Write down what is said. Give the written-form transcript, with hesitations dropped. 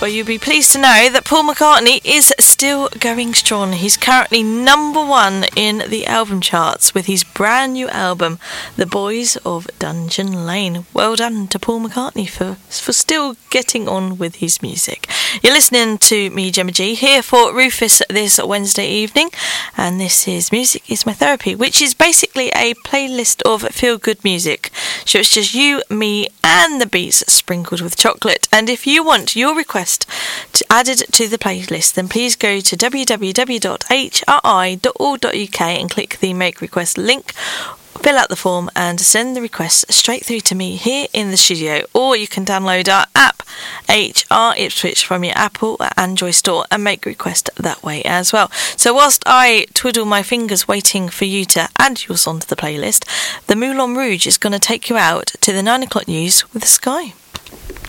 Well, you'll be pleased to know that Paul McCartney is still going strong. He's currently number one in the album charts with his brand new album, The Boys of Dungeon Lane. Well done to Paul McCartney for still getting on with his music. You're listening to me, Gemma G, here for Rufus this Wednesday evening, and this is Music is My Therapy, which is basically a playlist of feel-good music. So it's just you, me, and the beats sprinkled with chocolate. And if you want your request added to the playlist, then please go to www.hri.org.uk and click the Make Request link. Fill out the form and send the request straight through to me here in the studio, or you can download our app HR Ipswich from your Apple or Android store and make a request that way as well. So whilst I twiddle my fingers waiting for you to add yours onto the playlist, the Moulin Rouge is going to take you out to the 9 o'clock news with Sky.